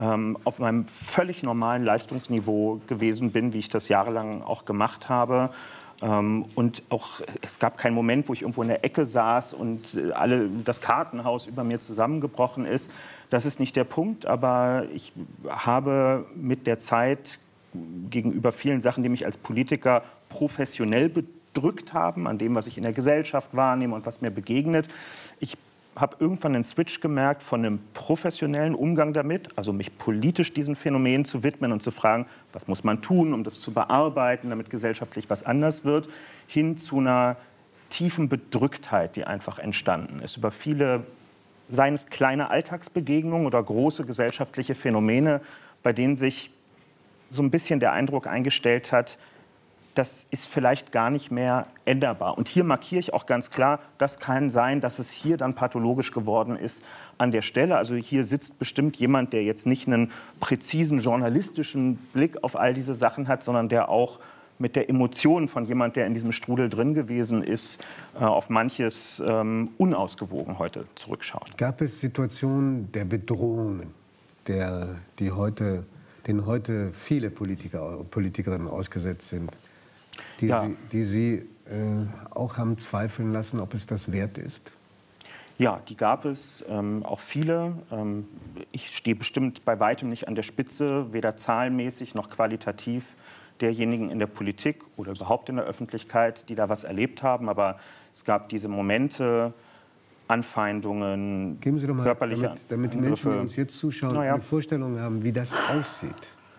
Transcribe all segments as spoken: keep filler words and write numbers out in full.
ähm, auf meinem völlig normalen Leistungsniveau gewesen bin, wie ich das jahrelang auch gemacht habe. Ähm, und auch, es gab keinen Moment, wo ich irgendwo in der Ecke saß und alle, das Kartenhaus über mir zusammengebrochen ist. Das ist nicht der Punkt, aber ich habe mit der Zeit gegenüber vielen Sachen, die mich als Politiker professionell bedrückt haben, an dem, was ich in der Gesellschaft wahrnehme und was mir begegnet. Ich habe irgendwann einen Switch gemerkt von einem professionellen Umgang damit, also mich politisch diesen Phänomenen zu widmen und zu fragen, was muss man tun, um das zu bearbeiten, damit gesellschaftlich was anders wird, hin zu einer tiefen Bedrücktheit, die einfach entstanden ist. Über viele, seien es kleine Alltagsbegegnungen oder große gesellschaftliche Phänomene, bei denen sich so ein bisschen der Eindruck eingestellt hat, das ist vielleicht gar nicht mehr änderbar. Und hier markiere ich auch ganz klar, das kann sein, dass es hier dann pathologisch geworden ist an der Stelle. Also hier sitzt bestimmt jemand, der jetzt nicht einen präzisen journalistischen Blick auf all diese Sachen hat, sondern der auch mit der Emotion von jemand, der in diesem Strudel drin gewesen ist, auf manches ähm, unausgewogen heute zurückschaut. Gab es Situationen der Bedrohungen, der, die heute, denen heute viele Politiker, Politikerinnen ausgesetzt sind, die ja. Sie, die Sie äh, auch haben zweifeln lassen, ob es das wert ist? Ja, die gab es, ähm, auch viele. Ähm, ich stehe bestimmt bei weitem nicht an der Spitze, weder zahlenmäßig noch qualitativ derjenigen in der Politik oder überhaupt in der Öffentlichkeit, die da was erlebt haben. Aber es gab diese Momente, Anfeindungen, Geben Sie doch mal, körperliche damit, damit die Angriffe. Menschen, die uns jetzt zuschauen, naja. eine Vorstellung haben, wie das aussieht.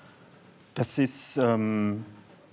Das ist, ähm,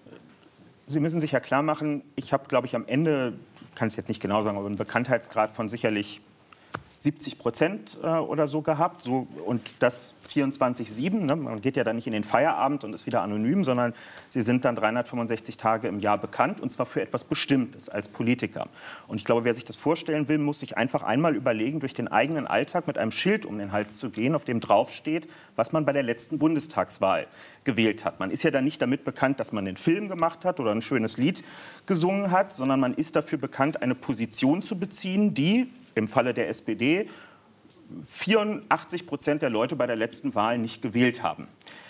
Sie müssen sich ja klar machen, ich habe, glaube ich, am Ende, ich kann es jetzt nicht genau sagen, aber einen Bekanntheitsgrad von sicherlich siebzig Prozent äh, oder so gehabt. So, und das vierundzwanzig sieben. Ne? Man geht ja dann nicht in den Feierabend und ist wieder anonym, sondern Sie sind dann dreihundertfünfundsechzig Tage im Jahr bekannt, und zwar für etwas Bestimmtes als Politiker. Und ich glaube, wer sich das vorstellen will, muss sich einfach einmal überlegen, durch den eigenen Alltag mit einem Schild um den Hals zu gehen, auf dem draufsteht, was man bei der letzten Bundestagswahl gewählt hat. Man ist ja dann nicht damit bekannt, dass man einen Film gemacht hat oder ein schönes Lied gesungen hat, sondern man ist dafür bekannt, eine Position zu beziehen, die im Falle der S P D vierundachtzig Prozent der Leute bei der letzten Wahl nicht gewählt haben.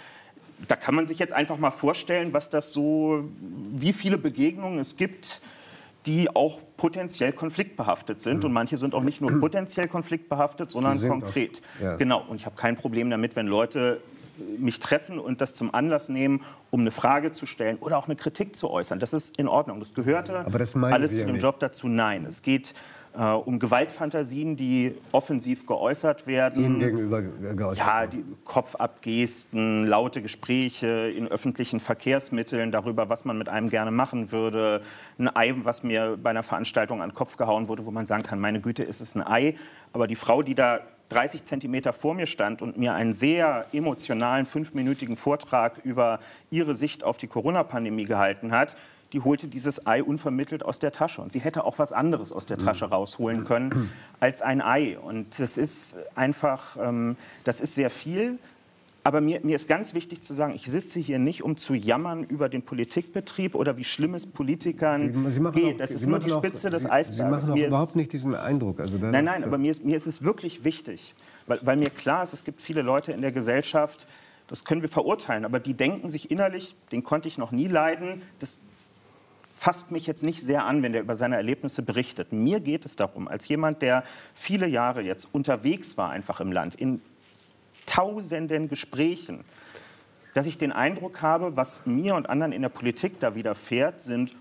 Da kann man sich jetzt einfach mal vorstellen, was das so, wie viele Begegnungen es gibt, die auch potenziell konfliktbehaftet sind. Und manche sind auch nicht nur potenziell konfliktbehaftet, sondern konkret. Auch, ja. Genau. Und ich habe kein Problem damit, wenn Leute mich treffen und das zum Anlass nehmen, um eine Frage zu stellen oder auch eine Kritik zu äußern. Das ist in Ordnung. Das gehörte Aber das alles Sie zu ja dem nicht. Job dazu. Nein, es geht äh, um Gewaltfantasien, die offensiv geäußert werden. Ihnen gegenüber geäußert Ja, werden. die Kopfabgesten, laute Gespräche in öffentlichen Verkehrsmitteln darüber, was man mit einem gerne machen würde. Ein Ei, was mir bei einer Veranstaltung an den Kopf gehauen wurde, wo man sagen kann, meine Güte, ist es ein Ei. Aber die Frau, die da dreißig Zentimeter vor mir stand und mir einen sehr emotionalen, fünfminütigen Vortrag über ihre Sicht auf die Corona-Pandemie gehalten hat, die holte dieses Ei unvermittelt aus der Tasche. Und sie hätte auch was anderes aus der Tasche rausholen können als ein Ei. Und das ist einfach, ähm, das ist sehr viel. Aber mir, mir ist ganz wichtig zu sagen, ich sitze hier nicht, um zu jammern über den Politikbetrieb oder wie schlimm es Politikern Sie, Sie geht. Auch, das ist Sie nur die auch, Spitze des Sie, Eisbergs. Sie machen auch mir überhaupt ist, nicht diesen Eindruck. Also nein, nein, so. aber mir ist, mir ist es wirklich wichtig, weil, weil mir klar ist, es gibt viele Leute in der Gesellschaft, das können wir verurteilen, aber die denken sich innerlich, den konnte ich noch nie leiden, das fasst mich jetzt nicht sehr an, wenn der über seine Erlebnisse berichtet. Mir geht es darum, als jemand, der viele Jahre jetzt unterwegs war einfach im Land, in tausenden Gesprächen, dass ich den Eindruck habe, was mir und anderen in der Politik da widerfährt, sind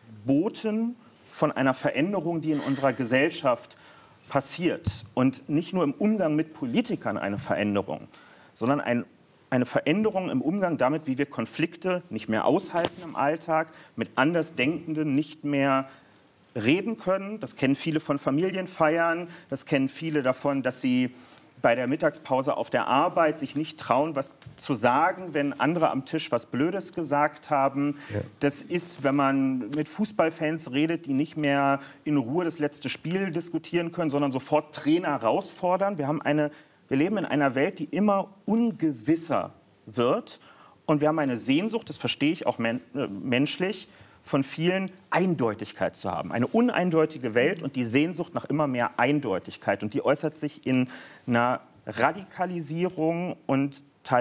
Boten von einer Veränderung, die in unserer Gesellschaft passiert. Und nicht nur im Umgang mit Politikern eine Veränderung, sondern ein, eine Veränderung im Umgang damit, wie wir Konflikte nicht mehr aushalten im Alltag, mit Andersdenkenden nicht mehr reden können. Das kennen viele von Familienfeiern, das kennen viele davon, dass sie bei der Mittagspause auf der Arbeit sich nicht trauen, was zu sagen, wenn andere am Tisch was Blödes gesagt haben. Ja. Das ist, wenn man mit Fußballfans redet, die nicht mehr in Ruhe das letzte Spiel diskutieren können, sondern sofort Trainer herausfordern. Wir haben eine, wir leben in einer Welt, die immer ungewisser wird. Und wir haben eine Sehnsucht, das verstehe ich auch men äh, menschlich, von vielen Eindeutigkeit zu haben. Eine uneindeutige Welt und die Sehnsucht nach immer mehr Eindeutigkeit. Und die äußert sich in einer Radikalisierung und